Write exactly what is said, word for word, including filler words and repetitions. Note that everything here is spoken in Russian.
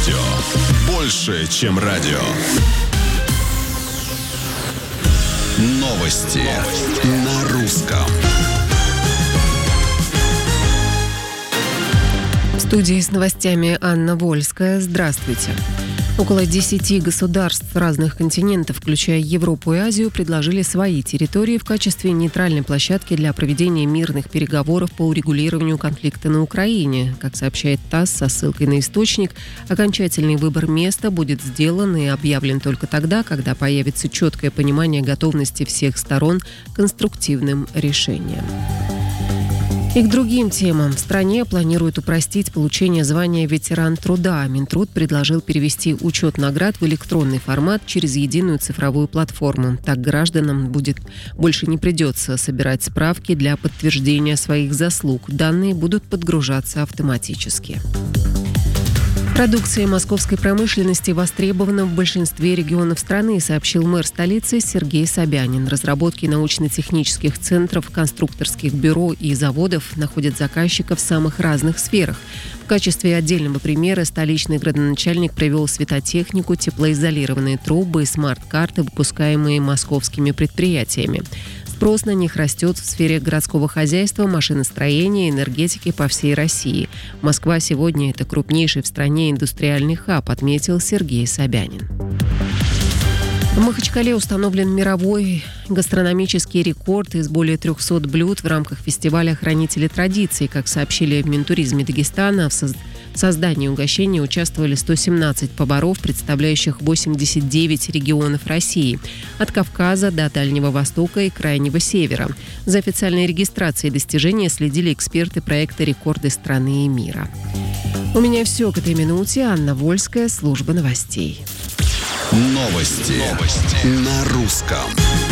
Радио. Больше, чем радио. Новости на русском. В студии с новостями Анна Вольская. Здравствуйте. Около десяти государств разных континентов, включая Европу и Азию, предложили свои территории в качестве нейтральной площадки для проведения мирных переговоров по урегулированию конфликта на Украине. Как сообщает ТАСС со ссылкой на источник, окончательный выбор места будет сделан и объявлен только тогда, когда появится четкое понимание готовности всех сторон к конструктивным решениям. И к другим темам. В стране планируют упростить получение звания ветеран труда. Минтруд предложил перевести учет наград в электронный формат через единую цифровую платформу. Так гражданам будет больше не придется собирать справки для подтверждения своих заслуг. Данные будут подгружаться автоматически. Продукция московской промышленности востребована в большинстве регионов страны, сообщил мэр столицы Сергей Собянин. Разработки научно-технических центров, конструкторских бюро и заводов находят заказчиков в самых разных сферах. В качестве отдельного примера столичный градоначальник привел светотехнику, теплоизолированные трубы и смарт-карты, выпускаемые московскими предприятиями. Спрос на них растет в сфере городского хозяйства, машиностроения, энергетики по всей России. Москва сегодня – это крупнейший в стране индустриальный хаб, отметил Сергей Собянин. В Махачкале установлен мировой гастрономический рекорд из более трехсот блюд в рамках фестиваля «Хранители традиций». Как сообщили в Минтуризме Дагестана, в создании угощения участвовали сто семнадцать поваров, представляющих восемьдесят девять регионов России, от Кавказа до Дальнего Востока и Крайнего Севера. За официальной регистрацией достижения следили эксперты проекта «Рекорды страны и мира». У меня все к этой минуте. Анна Вольская, служба новостей. Новости, Новости. На русском.